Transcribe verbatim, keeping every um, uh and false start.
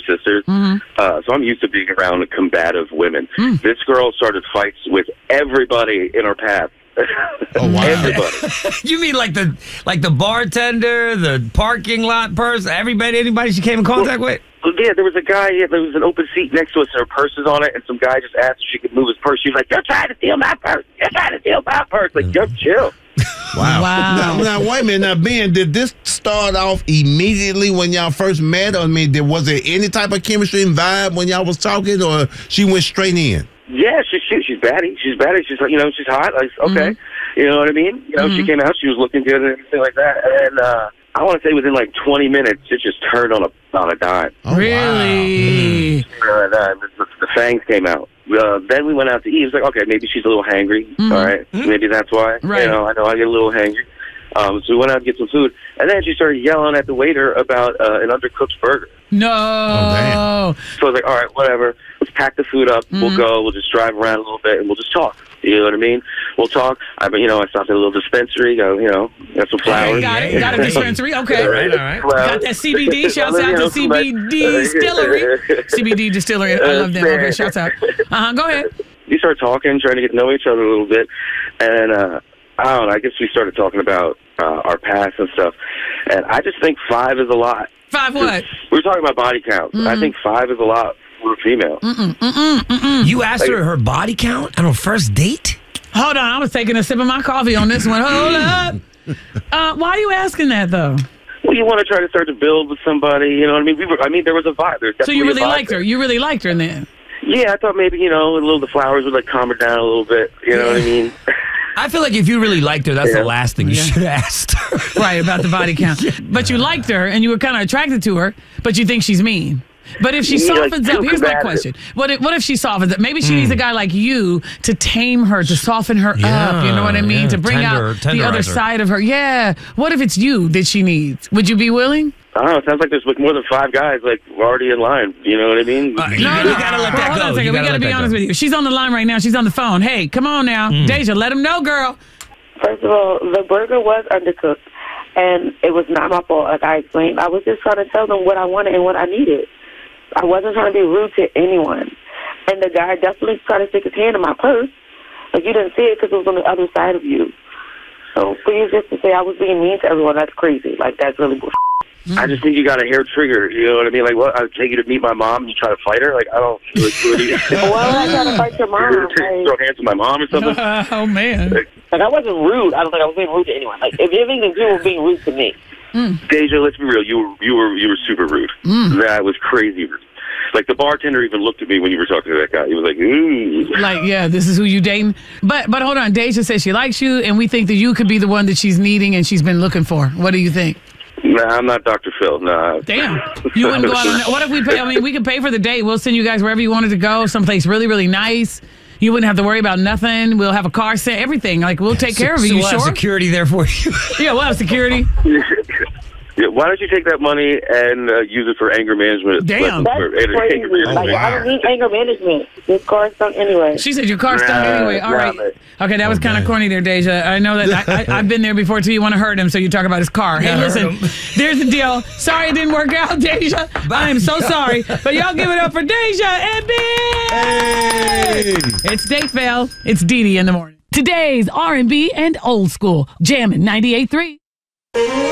sisters. Mm-hmm. Uh, so I'm used to being around combative women. Mm. This girl started fights with everybody in her path. Oh, wow. Everybody. You mean like the like the bartender, the parking lot person, everybody, anybody she came in contact with? Yeah, there was a guy, yeah, there was an open seat next to us, and her purse is on it, and some guy just asked if she could move his purse. She was like, you're trying to steal my purse. You're trying to steal my purse. Like, just chill. Wow. Wow. Now, now, wait a minute. Now, Ben, did this start off immediately when y'all first met? I mean, did, was there any type of chemistry and vibe when y'all was talking, or she went straight in? Yeah, she, she, she's baddie. She's baddie. She's, you know, she's hot. Like, okay. Mm-hmm. You know what I mean? You know, Mm-hmm. she came out, she was looking good and everything like that. And uh, I want to say within like twenty minutes, it just turned on a, on a dime. Oh, Really? Uh, the, the, the fangs came out. Uh, then we went out to eat. It was like, okay, maybe she's a little hangry. Mm-hmm. All right, maybe that's why. Right. You know, I know I get a little hangry. Um, so we went out to get some food, and then she started yelling at the waiter about uh, an undercooked burger. No. damn. So I was like, all right, whatever. Let's pack the food up. Mm-hmm. We'll go. We'll just drive around a little bit, and we'll just talk. You know what I mean? We'll talk. I, you know, I stopped at a little dispensary. Go, you know, got some flowers. Got it. Got a dispensary. Okay. All right, all right. Flowers. Got that C B D. Shouts You out know, to C B D Distillery. C B D Distillery. I love them. Okay, shouts out. Uh-huh. Go ahead. We started talking, trying to get to know each other a little bit, and uh, I don't know. I guess we started talking about uh, our past and stuff. And I just think five is a lot. Five what? We were talking about body count. Mm-hmm. I think five is a lot for a female. Mm-mm, mm-mm, mm-mm. You asked her her body count on her first date? Hold on. I was taking a sip of my coffee on this one. Hold up. Uh, why are you asking that, though? Well, you want to try to start to build with somebody. You know what I mean? We were. I mean, there was a vibe. There's So you definitely really a vibe liked her. there. You really liked her then. Yeah, I thought maybe, you know, a little the flowers would like calm her down a little bit. You know what I mean? I feel like if you really liked her, that's Yeah. the last thing you Yeah. should have asked. Right, about the body count. But you liked her and you were kind of attracted to her, but you think she's mean. But if she Yeah, like, softens too up, here's my combative. question. What if, what if she softens up? Maybe she needs a guy like you to tame her, to soften her up. You know what I mean? Yeah, To bring tender- out the other tenderize her. side of her. Yeah. What if it's you that she needs? Would you be willing? I don't know. It sounds like there's like more than five guys like already in line. You know what I mean? Uh, No, You no. gotta let that Hold go. on a second. You We gotta got to let be that honest go. with you. She's on the line right now. She's on the phone. Hey, come on now. Deja, let him know, girl. First of all, the burger was undercooked, and it was not my fault, like I explained. I was just trying to tell them what I wanted and what I needed. I wasn't trying to be rude to anyone. And the guy definitely tried to stick his hand in my purse. Like, you didn't see it because it was on the other side of you. So for you just to say I was being mean to everyone, that's crazy. Like, that's really bullshit. I just think you got a hair trigger. You know what I mean? Like, what? I take you to meet my mom and you try to fight her? Like, I don't. Like, what do you, Well, I tried to fight your mom. you're gonna take- throw Like, hands to my mom or something? oh, man. like, I wasn't rude. I don't think I was being rude to anyone. Like, if anything, you were being rude to me. Deja, let's be real. You were you were you were super rude. That was crazy rude. Like the bartender even looked at me when you were talking to that guy. He was like, "Ooh." Like, yeah, this is who you dating. But but hold on, Deja says she likes you, and we think that you could be the one that she's needing and she's been looking for. What do you think? Nah, I'm not Doctor Phil. Nah. Damn, you wouldn't go out on that. What if we pay? I mean, we could pay for the date. We'll send you guys wherever you wanted to go, someplace really really nice. You wouldn't have to worry about nothing. We'll have a car set, everything. Like, we'll take care of So you. You we'll have sure? security there for you. Yeah, we'll have security. Yeah, why don't you take that money and uh, use it for anger management? Damn. That's For anger crazy. management. Like, I don't need anger management. This car is stunk anyway. She said your car's stunk Nah, anyway. All nah, right. man. Okay, that was kind of corny there, Deja. I know that I, I, I've been there before too. You want to hurt him, so you talk about his car. Hey, Yeah, hurt listen, him. there's the deal. Sorry it didn't work out, Deja. I am so sorry. But y'all give it up for Deja and Ben. Hey! It's Date Fail. It's Dee Dee in the morning. Today's R and B and old school. Jammin' ninety-eight point three.